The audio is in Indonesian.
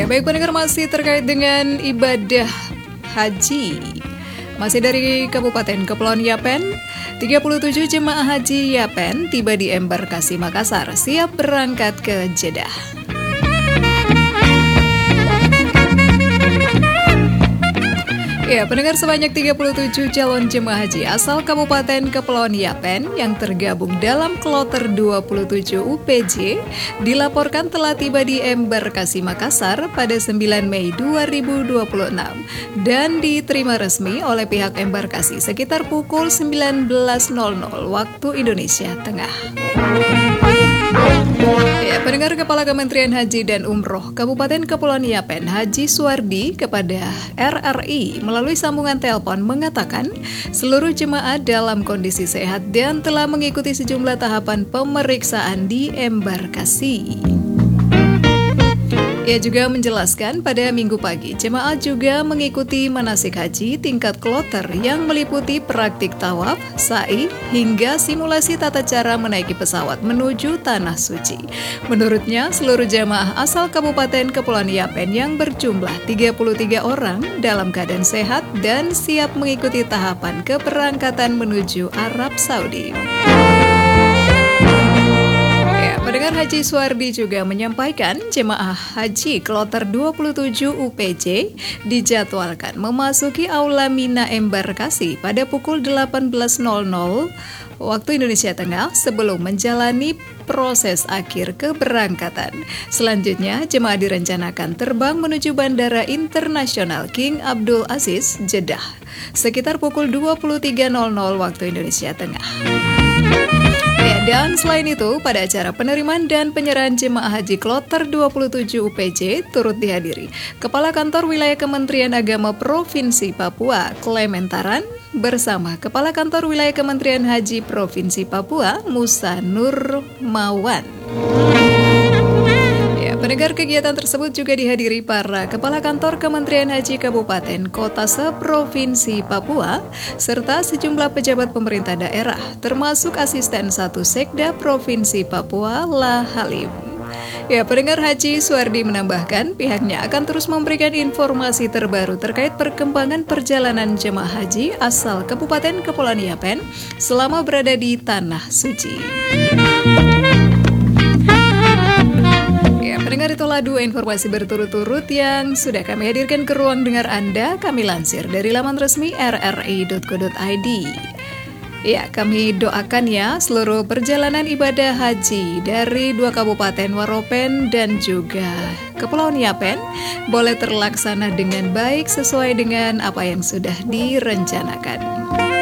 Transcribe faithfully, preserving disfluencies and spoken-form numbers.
Ya, baik pendengar, masih terkait dengan ibadah haji. Masih dari Kabupaten Kepulauan Yapen, tiga puluh tujuh jemaah haji Yapen tiba di embarkasi Makassar, siap berangkat ke Jeddah. Ya, pendengar, sebanyak tiga puluh tujuh calon jemaah haji asal Kabupaten Kepulauan Yapen yang tergabung dalam kloter dua puluh tujuh U P J dilaporkan telah tiba di embarkasi Makassar pada sembilan Mei dua ribu dua puluh enam dan diterima resmi oleh pihak embarkasi sekitar pukul sembilan belas waktu Indonesia Tengah. Ya, pendengar, Kepala Kementerian Haji dan Umroh Kabupaten Kepulauan Yapen, Haji Suwardi, kepada R R I melalui sambungan telepon mengatakan seluruh jemaah dalam kondisi sehat dan telah mengikuti sejumlah tahapan pemeriksaan di embarkasi. Ia juga menjelaskan pada Minggu pagi, jemaah juga mengikuti manasik haji tingkat kloter yang meliputi praktik tawaf, sa'i, hingga simulasi tata cara menaiki pesawat menuju Tanah Suci. Menurutnya, seluruh jemaah asal Kabupaten Kepulauan Yapen yang berjumlah tiga puluh tiga orang dalam keadaan sehat dan siap mengikuti tahapan keberangkatan menuju Arab Saudi. Pendengar, Haji Suwardi juga menyampaikan jemaah haji kloter dua puluh tujuh U P J dijadwalkan memasuki Aula Mina embarkasi pada pukul delapan belas waktu Indonesia Tengah sebelum menjalani proses akhir keberangkatan. Selanjutnya, jemaah direncanakan terbang menuju Bandara Internasional King Abdul Aziz, Jeddah sekitar pukul dua puluh tiga waktu Indonesia Tengah. Ya, dan selain itu, pada acara penerimaan dan penyerahan jemaah haji kloter dua puluh tujuh U P J turut dihadiri Kepala Kantor Wilayah Kementerian Agama Provinsi Papua, Klementaran, bersama Kepala Kantor Wilayah Kementerian Haji Provinsi Papua, Musa Nurmawan. Pendengar, kegiatan tersebut juga dihadiri para Kepala Kantor Kementerian Haji Kabupaten Kota se-Provinsi Papua, serta sejumlah pejabat pemerintah daerah, termasuk Asisten satu Sekda Provinsi Papua, La Halim. Ya, pendengar, Haji Suwardi menambahkan pihaknya akan terus memberikan informasi terbaru terkait perkembangan perjalanan jemaah haji asal Kabupaten Kepulauan Yapen selama berada di Tanah Suci. Pendengar, itulah dua informasi berturut-turut yang sudah kami hadirkan ke ruang dengar Anda. Kami lansir dari laman resmi r r i dot co dot i d. Ya, kami doakan ya seluruh perjalanan ibadah haji dari dua kabupaten Waropen dan juga Kepulauan Yapen boleh terlaksana dengan baik sesuai dengan apa yang sudah direncanakan.